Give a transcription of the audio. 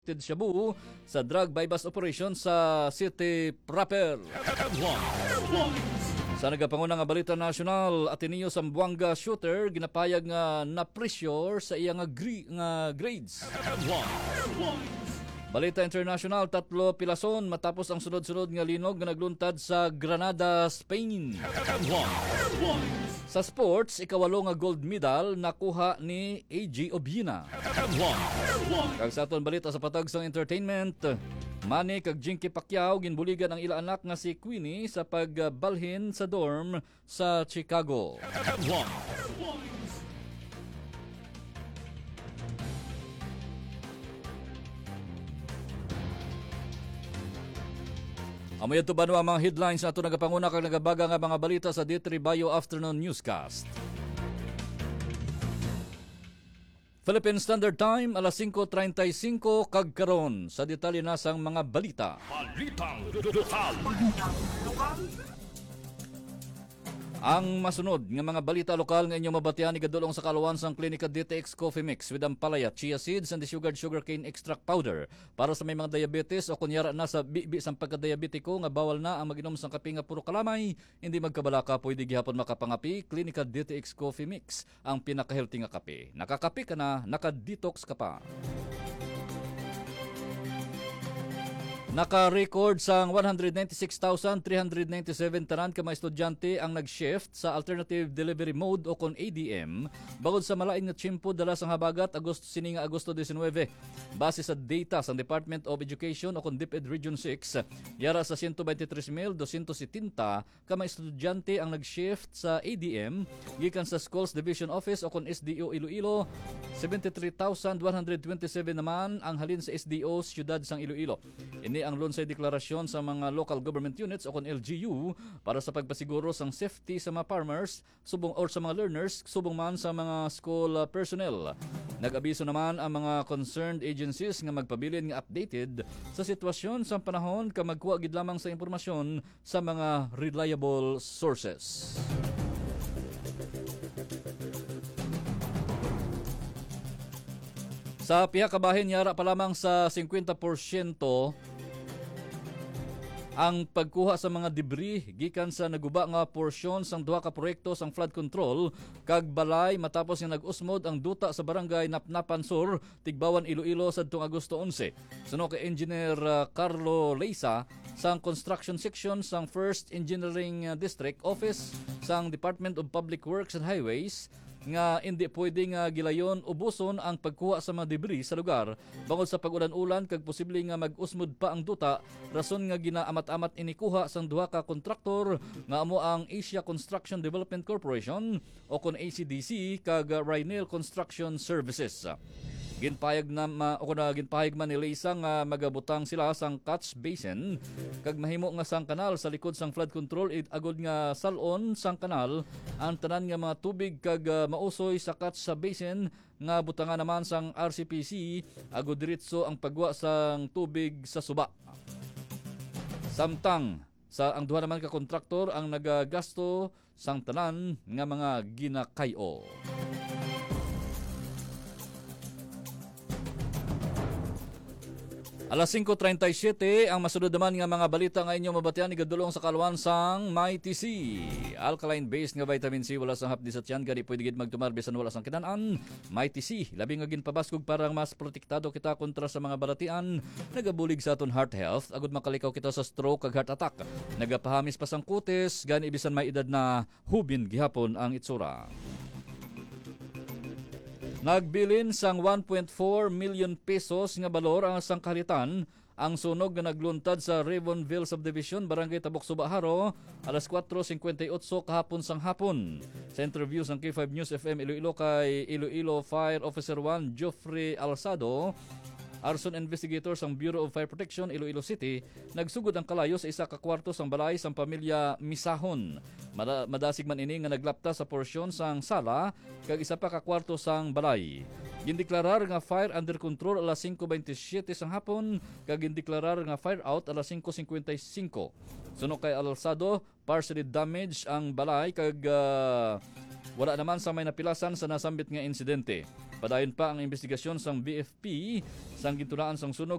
Shabu sa drug bypass operation sa City Proper. Sa nagapangunang nga balita nasyonal, Ateneo Zamboanga shooter ginapayag nga na-pressure sa iyang grades. Balita international, 3 pilason matapos ang sunod-sunod nga linog nga nagluntad sa Granada, Spain. Sa sports, ikawalo nga gold medal nakuha ni AG Obiena. Kag sa aton balita sa patag sang entertainment, Manny kag Jinky Pacquiao ginbuligan ang ila anak nga si Queenie sa pagbalhin sa dorm sa Chicago. Amoy ito ba ang mga headlines na ito nagapanguna kag nagabaga nga mga balita sa D3 Bio Afternoon Newscast. Philippine Standard Time, alas 5:35 kag karon. Sa detalye na sang mga balita. Balitang lokal. Ang masunod nga mga balita lokal nga inyong mabatian igadulong sa kaluwan sang Klinika DTX Coffee Mix with ampalaya, chia seeds and desugared sugarcane extract powder para sa may mga diabetes o kunyara na sa bibi sang pagka-diabetiko nga bawal na ang mag-inom sang kape nga puro kalamay, hindi magkabalaka pwede gihapon makapangapi. Klinika DTX Coffee Mix ang pinaka-healthy nga kape. Nakakape ka na, naka-detox ka pa. Naka-record sang 196,397 tanan ka mga estudyante ang nag-shift sa Alternative Delivery Mode o kon ADM bangod sa malain nga tiyempo dala sang habagat sininga Agosto 19. Base sa data sa Department of Education o kon DepEd Region 6, yara sa 123,270 ka mga estudyante ang nag-shift sa ADM gikan sa Schools Division Office o kon SDO Iloilo. 73,127 naman ang halin sa SDO Siyudad sang Iloilo. Ini ang lunsay deklarasyon sa mga local government units o kon LGU para sa pagpasiguro sang safety sa mga farmers subong or sa mga learners subong man sa mga school personnel. Nag-abiso naman ang mga concerned agencies nga magpabilin nga updated sa sitwasyon sa panahon ka magkuha gid lamang sa impormasyon sa mga reliable sources. Sa piha ka bahin yara pa lamang sa 50% ang pagkuha sa mga debris gikan sa naguba nga porsyon sang duha ka proyekto sang flood control kag balay matapos nga nag-usmod ang duta sa barangay Napnapan Sur, Tigbawan, Iloilo sadtong Agosto 11. Suno kay Engineer Carlo Leisa sang Construction Section sang First Engineering District Office sang Department of Public Works and Highways nga hindi pwede nga gilayon ubuson ang pagkuha sa mga debris sa lugar bangod sa pag-ulan-ulan kag posible nga mag-usmod pa ang duta, rason nga ginaamat-amat inikuha sang duha ka kontraktor nga amo ang Asia Construction Development Corporation o kon ACDC kag Rainel Construction Services. Ginpahayag man ni Leisa nga magabutang sila sang catch basin kag mahimo nga sang kanal sa likod sang flood control agod nga salon sang kanal ang tanan nga mga tubig kag mausoy sa catch sa basin nga butangan naman sang RCPC agod diretso ang pagwa sang tubig sa suba. Samtang sa ang duha naman ka kontraktor ang nagagasto sang tanan nga mga ginakayo. Alas 5:37 ang masunod naman nga mga balita nga inyong mabatian igadulong sa kaluwan sang Mighty C. Alkaline based nga vitamin C wala sang hapdi sa tiyan gani pwede gid magtumar bisan wala sang kinan-an. Mighty C labi nga ginpabaskog para mas protektado kita kontra sa mga balatian. Nagabulig sa aton heart health agud makalikaw kita sa stroke kag heart attack. Nagapahamis pa sang kutis gani bisan may edad na hubin gihapon ang itsura. Nagbilin sang 1.4 million pesos nga balor ang sangkalitan ang sunog nga nagluntad sa Ribbonville Subdivision, Barangay Tabok, Subaharo, alas 4:58 kahapon sang hapon. Sa interview sang K5 News FM Iloilo kay Iloilo Fire Officer 1 Geoffrey Alsado, arson investigator sang Bureau of Fire Protection Iloilo City, nagsugod ang kalayo sa isa ka kwarto sang balay sang pamilya Misahon. Madasig man ini nga naglapta sa porsyon sang sala kag isa pa ka kwarto sang balay. Gindeklarar nga fire under control alas 5:27 sang hapon kag gindeklarar nga fire out alas 5:55. Suno kay Alsado, partially damaged ang balay kag wala naman sa may napilasan sa nasambit nga insidente. Padayon pa ang investigasyon sang BFP sang gintunaan sang sunog